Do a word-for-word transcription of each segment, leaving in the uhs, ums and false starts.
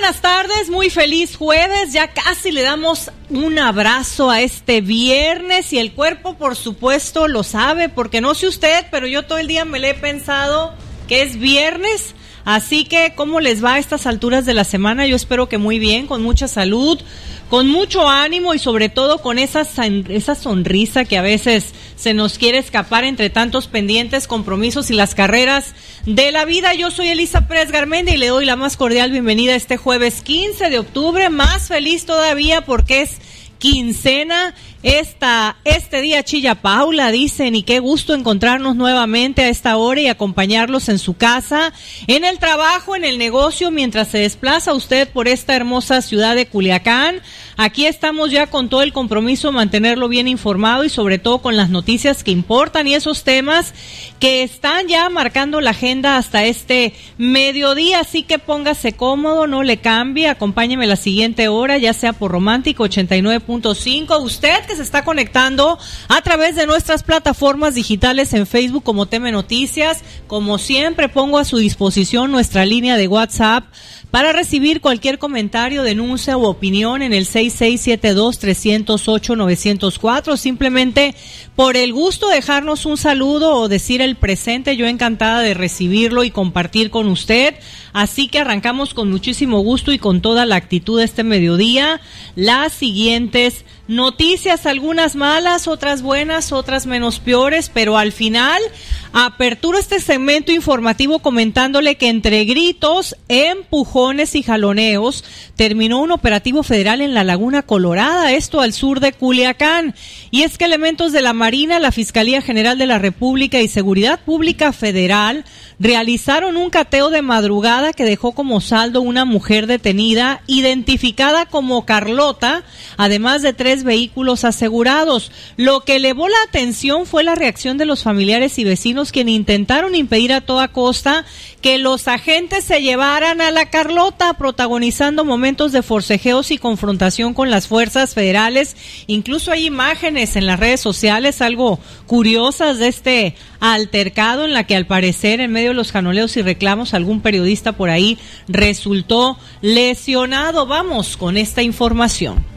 buenas tardes, muy feliz jueves, ya casi le damos un abrazo a este viernes y el cuerpo por supuesto lo sabe, porque no sé usted, pero yo todo el día me le he pensado que es viernes, así que ¿cómo les va a estas alturas de la semana? Yo espero que muy bien, con mucha salud, con mucho ánimo y sobre todo con esa, esa sonrisa que a veces se nos quiere escapar entre tantos pendientes, compromisos y las carreras de la vida. Yo soy Elisa Pérez Garmendia y le doy la más cordial bienvenida este jueves quince de octubre, más feliz todavía porque es quincena. Esta, este día chilla Paula, dicen, y qué gusto encontrarnos nuevamente a esta hora y acompañarlos en su casa, en el trabajo, en el negocio, mientras se desplaza usted por esta hermosa ciudad de Culiacán. Aquí estamos ya con todo el compromiso, mantenerlo bien informado y sobre todo con las noticias que importan y esos temas que están ya marcando la agenda hasta este mediodía, así que póngase cómodo, no le cambie, acompáñeme la siguiente hora, ya sea por Romántico ochenta y nueve punto cinco, usted que se está conectando a través de nuestras plataformas digitales en Facebook como T M Noticias. Como siempre, pongo a su disposición nuestra línea de WhatsApp para recibir cualquier comentario, denuncia u opinión en el seis seis siete dos, tres cero ocho, nueve cero cuatro. Simplemente por el gusto de dejarnos un saludo o decir el presente, yo encantada de recibirlo y compartir con usted. Así que arrancamos con muchísimo gusto y con toda la actitud de este mediodía. Las siguientes noticias, algunas malas, otras buenas, otras menos peores, pero al final aperturo este segmento informativo comentándole que entre gritos, empujones y jaloneos terminó un operativo federal en la Laguna Colorada, esto al sur de Culiacán. Y es que elementos de la Marina, la Fiscalía General de la República y Seguridad Pública Federal realizaron un cateo de madrugada que dejó como saldo una mujer detenida, identificada como Carlota, además de tres vehículos asegurados. Lo que elevó la atención fue la reacción de los familiares y vecinos, quienes intentaron impedir a toda costa que los agentes se llevaran a la Carlota, protagonizando momentos de forcejeos y confrontación con las fuerzas federales. Incluso hay imágenes en las redes sociales algo curiosas de este altercado en la que al parecer en medio de los janoleos y reclamos algún periodista por ahí resultó lesionado. Vamos con esta información.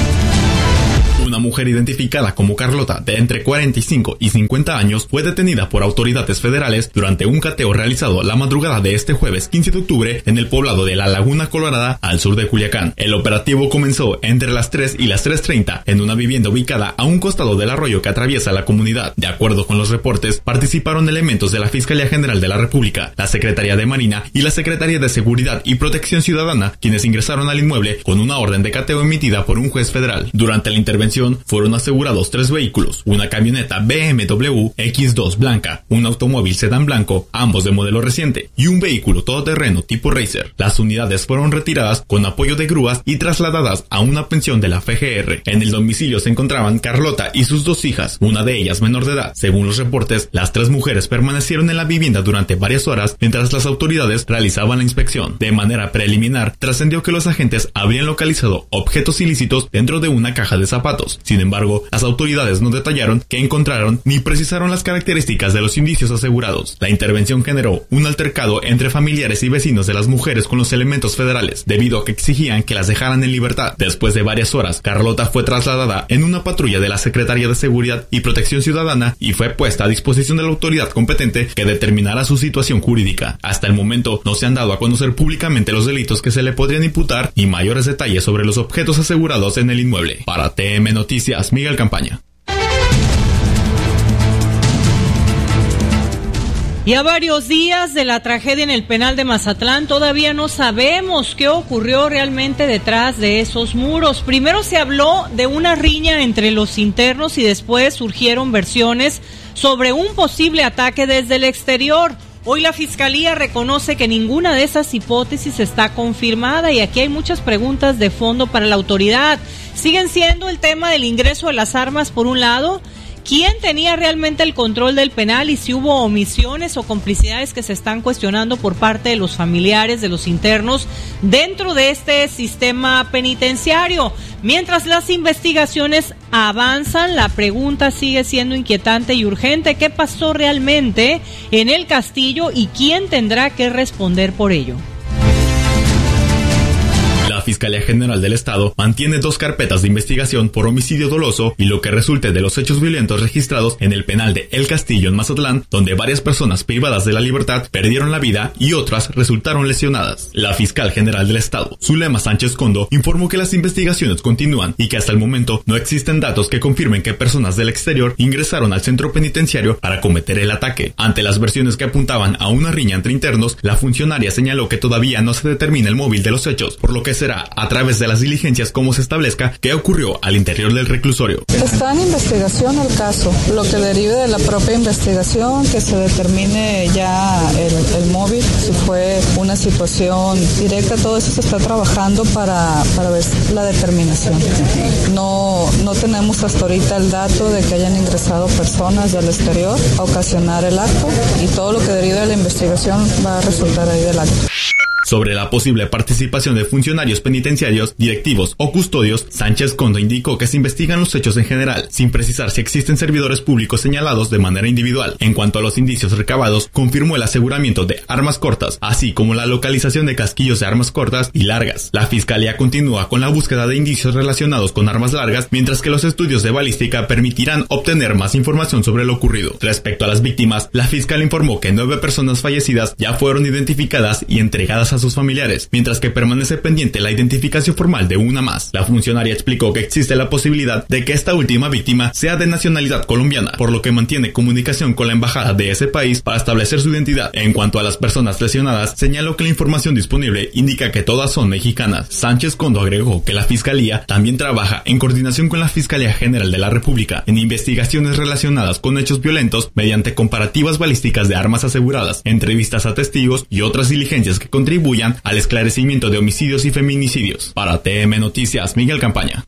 Una mujer identificada como Carlota, de entre cuarenta y cinco y cincuenta años, fue detenida por autoridades federales durante un cateo realizado la madrugada de este jueves quince de octubre en el poblado de la Laguna Colorada, al sur de Culiacán. El operativo comenzó entre las tres y las tres treinta en una vivienda ubicada a un costado del arroyo que atraviesa la comunidad. De acuerdo con los reportes, participaron elementos de la Fiscalía General de la República, la Secretaría de Marina y la Secretaría de Seguridad y Protección Ciudadana, quienes ingresaron al inmueble con una orden de cateo emitida por un juez federal. Durante la intervención fueron asegurados tres vehículos, una camioneta B M W X dos blanca, un automóvil sedán blanco, ambos de modelo reciente, y un vehículo todoterreno tipo Racer. Las unidades fueron retiradas con apoyo de grúas y trasladadas a una pensión de la F G R. En el domicilio se encontraban Carlota y sus dos hijas, una de ellas menor de edad. Según los reportes, las tres mujeres permanecieron en la vivienda durante varias horas mientras las autoridades realizaban la inspección. De manera preliminar, trascendió que los agentes habrían localizado objetos ilícitos dentro de una caja de zapatos. Sin embargo, las autoridades no detallaron qué encontraron ni precisaron las características de los indicios asegurados. La intervención generó un altercado entre familiares y vecinos de las mujeres con los elementos federales, debido a que exigían que las dejaran en libertad. Después de varias horas, Carlota fue trasladada en una patrulla de la Secretaría de Seguridad y Protección Ciudadana y fue puesta a disposición de la autoridad competente que determinará su situación jurídica. Hasta el momento no se han dado a conocer públicamente los delitos que se le podrían imputar y mayores detalles sobre los objetos asegurados en el inmueble. Para T M Noticias, Miguel Campaña. Y a varios días de la tragedia en el penal de Mazatlán, todavía no sabemos qué ocurrió realmente detrás de esos muros. Primero se habló de una riña entre los internos y después surgieron versiones sobre un posible ataque desde el exterior. Hoy la Fiscalía reconoce que ninguna de esas hipótesis está confirmada y aquí hay muchas preguntas de fondo para la autoridad. Siguen siendo el tema del ingreso de las armas por un lado. ¿Quién tenía realmente el control del penal y si hubo omisiones o complicidades que se están cuestionando por parte de los familiares de los internos dentro de este sistema penitenciario? Mientras las investigaciones avanzan, la pregunta sigue siendo inquietante y urgente. ¿Qué pasó realmente en el castillo y quién tendrá que responder por ello? Fiscalía General del Estado mantiene dos carpetas de investigación por homicidio doloso y lo que resulte de los hechos violentos registrados en el penal de El Castillo en Mazatlán, donde varias personas privadas de la libertad perdieron la vida y otras resultaron lesionadas. La fiscal general del Estado, Zulema Sánchez Condo, informó que las investigaciones continúan y que hasta el momento no existen datos que confirmen que personas del exterior ingresaron al centro penitenciario para cometer el ataque. Ante las versiones que apuntaban a una riña entre internos, la funcionaria señaló que todavía no se determina el móvil de los hechos, por lo que será a través de las diligencias como se establezca qué ocurrió al interior del reclusorio. Está en investigación el caso, lo que derive de la propia investigación, que se determine ya el, el móvil, si fue una situación directa, todo eso se está trabajando para, para ver la determinación. No, no tenemos hasta ahorita el dato de que hayan ingresado personas del exterior a ocasionar el acto y todo lo que derive de la investigación va a resultar ahí del acto. Sobre la posible participación de funcionarios penitenciarios, directivos o custodios, Sánchez Condo indicó que se investigan los hechos en general, sin precisar si existen servidores públicos señalados de manera individual. En cuanto a los indicios recabados, confirmó el aseguramiento de armas cortas, así como la localización de casquillos de armas cortas y largas. La Fiscalía continúa con la búsqueda de indicios relacionados con armas largas, mientras que los estudios de balística permitirán obtener más información sobre lo ocurrido. Respecto a las víctimas, la fiscal informó que nueve personas fallecidas ya fueron identificadas y entregadas a sus familiares, mientras que permanece pendiente la identificación formal de una más. La funcionaria explicó que existe la posibilidad de que esta última víctima sea de nacionalidad colombiana, por lo que mantiene comunicación con la embajada de ese país para establecer su identidad. En cuanto a las personas lesionadas, señaló que la información disponible indica que todas son mexicanas. Sánchez Condo agregó que la Fiscalía también trabaja en coordinación con la Fiscalía General de la República en investigaciones relacionadas con hechos violentos mediante comparativas balísticas de armas aseguradas, entrevistas a testigos y otras diligencias que contribuyen al esclarecimiento de homicidios y feminicidios. Para T M Noticias, Miguel Campaña.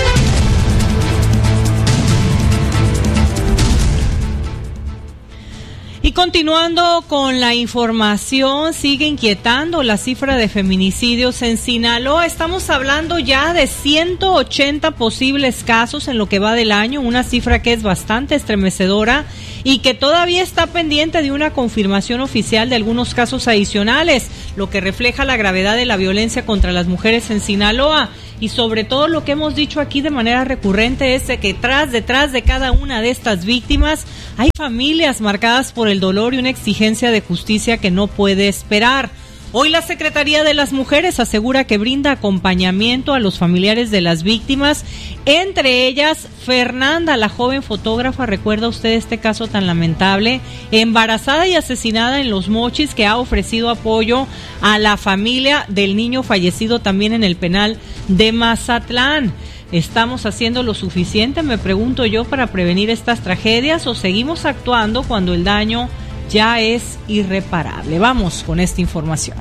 Y continuando con la información, sigue inquietando la cifra de feminicidios en Sinaloa. Estamos hablando ya de ciento ochenta posibles casos en lo que va del año, una cifra que es bastante estremecedora y que todavía está pendiente de una confirmación oficial de algunos casos adicionales, lo que refleja la gravedad de la violencia contra las mujeres en Sinaloa. Y sobre todo lo que hemos dicho aquí de manera recurrente es de que tras, detrás de cada una de estas víctimas hay familias marcadas por el dolor y una exigencia de justicia que no puede esperar. Hoy la Secretaría de las Mujeres asegura que brinda acompañamiento a los familiares de las víctimas, entre ellas Fernanda, la joven fotógrafa, recuerda usted este caso tan lamentable, embarazada y asesinada en Los Mochis, que ha ofrecido apoyo a la familia del niño fallecido también en el penal de Mazatlán. ¿Estamos haciendo lo suficiente, me pregunto yo, para prevenir estas tragedias o seguimos actuando cuando el daño ya es irreparable? Vamos con esta información.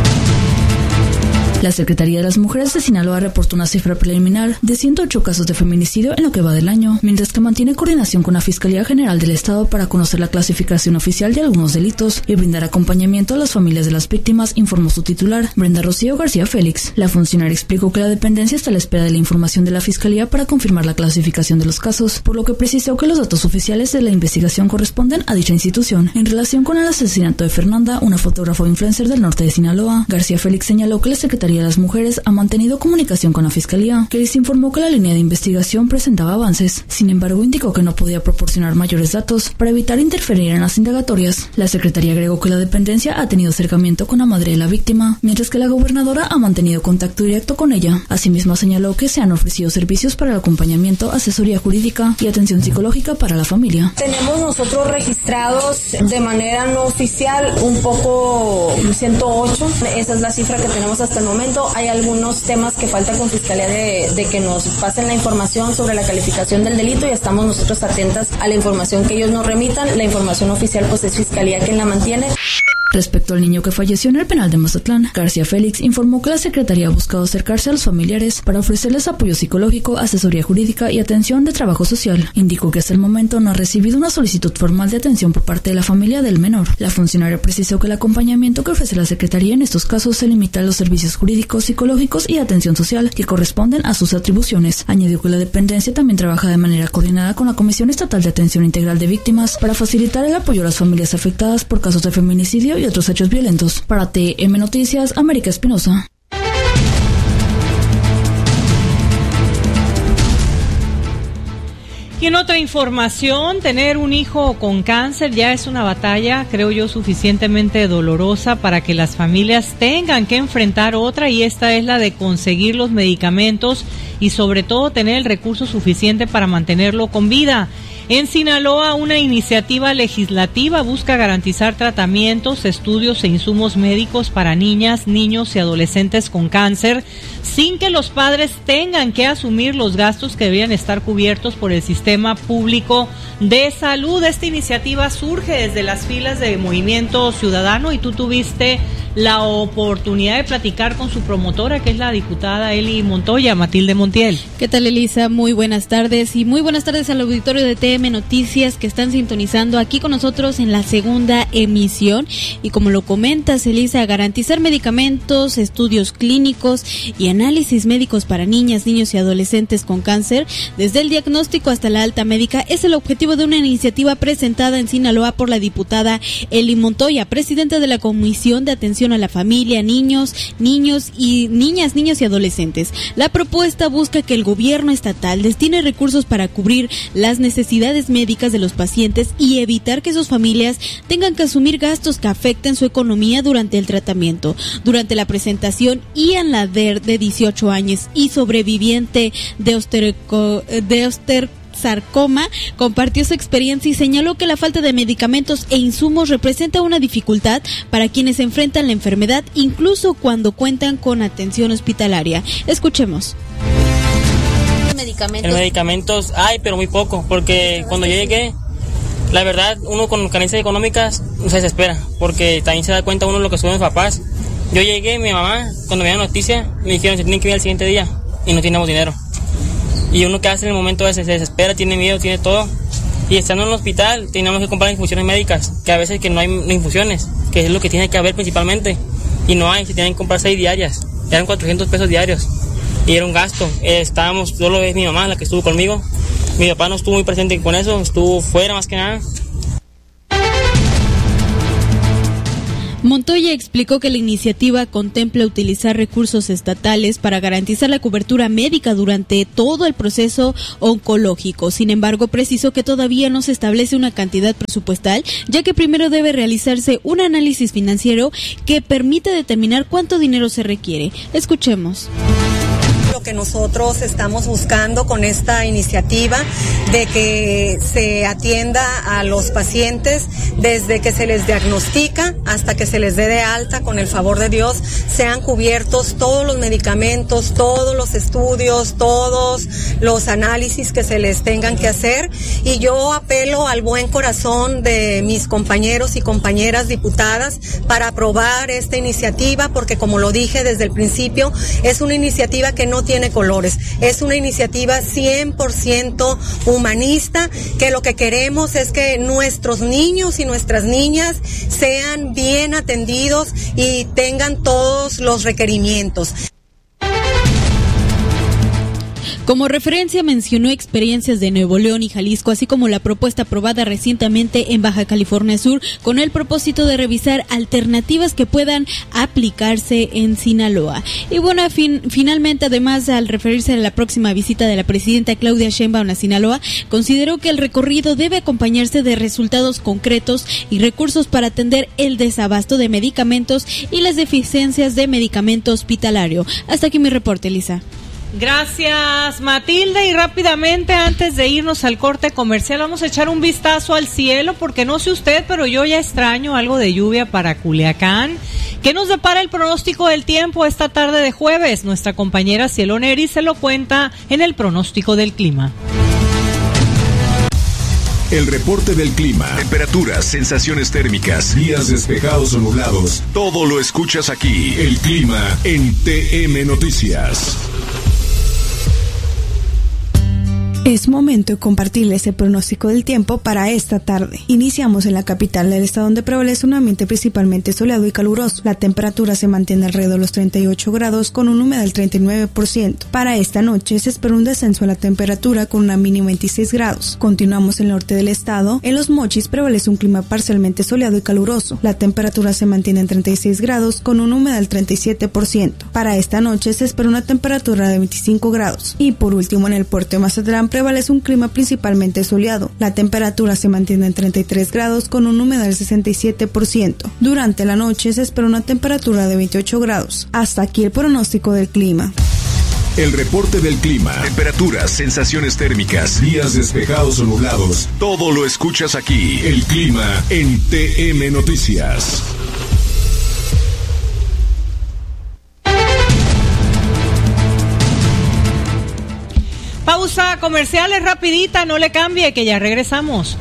La Secretaría de las Mujeres de Sinaloa reportó una cifra preliminar de ciento ocho casos de feminicidio en lo que va del año, mientras que mantiene coordinación con la Fiscalía General del Estado para conocer la clasificación oficial de algunos delitos y brindar acompañamiento a las familias de las víctimas, informó su titular, Brenda Rocío García Félix. La funcionaria explicó que la dependencia está a la espera de la información de la Fiscalía para confirmar la clasificación de los casos, por lo que precisó que los datos oficiales de la investigación corresponden a dicha institución. En relación con el asesinato de Fernanda, una fotógrafa o influencer del norte de Sinaloa, García Félix señaló que la Secretaría de las Mujeres ha mantenido comunicación con la Fiscalía, que les informó que la línea de investigación presentaba avances. Sin embargo, indicó que no podía proporcionar mayores datos para evitar interferir en las indagatorias. La Secretaría agregó que la dependencia ha tenido acercamiento con la madre de la víctima, mientras que la gobernadora ha mantenido contacto directo con ella. Asimismo, señaló que se han ofrecido servicios para el acompañamiento, asesoría jurídica y atención psicológica para la familia. Tenemos nosotros registrados de manera no oficial un poco ciento ocho. Esa es la cifra que tenemos hasta el momento. Hay algunos temas que falta con Fiscalía de, de que nos pasen la información sobre la calificación del delito y estamos nosotros atentas a la información que ellos nos remitan. La información oficial pues es Fiscalía quien la mantiene. Respecto al niño que falleció en el penal de Mazatlán, García Félix informó que la Secretaría ha buscado acercarse a los familiares para ofrecerles apoyo psicológico, asesoría jurídica y atención de trabajo social. Indicó que hasta el momento no ha recibido una solicitud formal de atención por parte de la familia del menor. La funcionaria precisó que el acompañamiento que ofrece la Secretaría en estos casos se limita a los servicios jurídicos, psicológicos y atención social que corresponden a sus atribuciones. Añadió que la dependencia también trabaja de manera coordinada con la Comisión Estatal de Atención Integral de Víctimas para facilitar el apoyo a las familias afectadas por casos de feminicidio y otros hechos violentos. Para T M Noticias, América Espinosa. Y en otra información, tener un hijo con cáncer ya es una batalla, creo yo, suficientemente dolorosa para que las familias tengan que enfrentar otra, y esta es la de conseguir los medicamentos y sobre todo tener el recurso suficiente para mantenerlo con vida. En Sinaloa, una iniciativa legislativa busca garantizar tratamientos, estudios e insumos médicos para niñas, niños y adolescentes con cáncer, sin que los padres tengan que asumir los gastos que deberían estar cubiertos por el sistema público de salud. Esta iniciativa surge desde las filas de Movimiento Ciudadano y tú tuviste la oportunidad de platicar con su promotora, que es la diputada Eli Montoya, Matilde Montiel. ¿Qué tal, Elisa? Muy buenas tardes y muy buenas tardes al auditorio de T M Noticias que están sintonizando aquí con nosotros en la segunda emisión. Y como lo comentas, Elisa, garantizar medicamentos, estudios clínicos y análisis médicos para niñas, niños y adolescentes con cáncer, desde el diagnóstico hasta la alta médica, es el objetivo de una iniciativa presentada en Sinaloa por la diputada Eli Montoya, presidenta de la Comisión de Atención a la Familia, Niños, Niños y Niñas, Niños y Adolescentes. La propuesta busca que el gobierno estatal destine recursos para cubrir las necesidades médicas de los pacientes y evitar que sus familias tengan que asumir gastos que afecten su economía durante el tratamiento. Durante la presentación, Ian Lader, de dieciocho años y sobreviviente de ostereco, de oster sarcoma, compartió su experiencia y señaló que la falta de medicamentos e insumos representa una dificultad para quienes enfrentan la enfermedad, incluso cuando cuentan con atención hospitalaria. Escuchemos. Medicamentos. En medicamentos hay, pero muy poco, porque cuando yo llegué, la verdad, uno con carencias económicas se desespera, porque también se da cuenta uno de lo que son los papás. Yo llegué, mi mamá, cuando me dio la noticia, me dijeron que tienen que ir al siguiente día y no teníamos dinero. Y uno que hace en el momento ese se desespera, tiene miedo, tiene todo. Y estando en el hospital, teníamos que comprar infusiones médicas, que a veces que no hay infusiones, que es lo que tiene que haber principalmente. Y no hay, se tienen que comprar seis diarias, eran cuatrocientos pesos diarios. Y era un gasto. Eh, estábamos, solo es mi mamá la que estuvo conmigo. Mi papá no estuvo muy presente con eso, estuvo fuera más que nada. Montoya explicó que la iniciativa contempla utilizar recursos estatales para garantizar la cobertura médica durante todo el proceso oncológico. Sin embargo, precisó que todavía no se establece una cantidad presupuestal, ya que primero debe realizarse un análisis financiero que permita determinar cuánto dinero se requiere. Escuchemos. Lo que nosotros estamos buscando con esta iniciativa de que se atienda a los pacientes desde que se les diagnostica hasta que se les dé de alta, con el favor de Dios, sean cubiertos todos los medicamentos, todos los estudios, todos los análisis que se les tengan que hacer. Y yo apelo al buen corazón de mis compañeros y compañeras diputadas para aprobar esta iniciativa, porque como lo dije desde el principio, es una iniciativa que no tiene colores, es una iniciativa cien por ciento humanista, que lo que queremos es que nuestros niños y nuestras niñas sean bien atendidos y tengan todos los requerimientos. Como referencia mencionó experiencias de Nuevo León y Jalisco, así como la propuesta aprobada recientemente en Baja California Sur, con el propósito de revisar alternativas que puedan aplicarse en Sinaloa. Y bueno, fin, finalmente, además, al referirse a la próxima visita de la presidenta Claudia Sheinbaum a Sinaloa, consideró que el recorrido debe acompañarse de resultados concretos y recursos para atender el desabasto de medicamentos y las deficiencias de medicamento hospitalario. Hasta aquí mi reporte, Elisa. Gracias, Matilde. Y rápidamente, antes de irnos al corte comercial, vamos a echar un vistazo al cielo, porque no sé usted, pero yo ya extraño algo de lluvia para Culiacán. ¿Qué nos depara el pronóstico del tiempo esta tarde de jueves? Nuestra compañera Cielo Neri se lo cuenta en el pronóstico del clima. El reporte del clima, temperaturas, sensaciones térmicas, días despejados o nublados. Todo lo escuchas aquí. El clima en T M Noticias. Es momento de compartirles el pronóstico del tiempo para esta tarde. Iniciamos en la capital del estado, donde prevalece un ambiente principalmente soleado y caluroso. La temperatura se mantiene alrededor de los treinta y ocho grados con una humedad del treinta y nueve por ciento. Para esta noche se espera un descenso en la temperatura con una mínima de veintiséis grados. Continuamos en el norte del estado. En Los Mochis prevalece un clima parcialmente soleado y caluroso. La temperatura se mantiene en treinta y seis grados con una humedad del treinta y siete por ciento. Para esta noche se espera una temperatura de veinticinco grados. Y por último, en el puerto de Mazatlán prevalece un clima principalmente soleado. La temperatura se mantiene en treinta y tres grados con una humedad del sesenta y siete por ciento. Durante la noche se espera una temperatura de veintiocho grados. Hasta aquí el pronóstico del clima. El reporte del clima, temperaturas, sensaciones térmicas, días despejados o nublados, todo lo escuchas aquí. El clima en T M Noticias. Pausa comerciales rapidita, no le cambie que ya regresamos.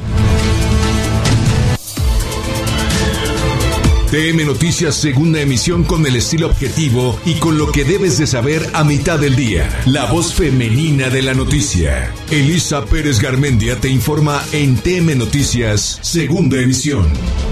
T M Noticias, segunda emisión con el estilo objetivo y con lo que debes de saber a mitad del día. La voz femenina de la noticia. Elisa Pérez Garmendia te informa en T M Noticias, segunda emisión.